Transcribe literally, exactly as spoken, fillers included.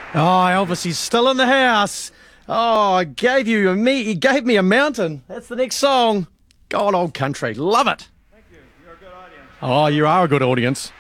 Oh, Elvis, he's still in the house. Oh, I gave you a me. He gave me a mountain. That's the next song. God, old country. Love it. Thank you. You're a good audience. Oh, you are a good audience.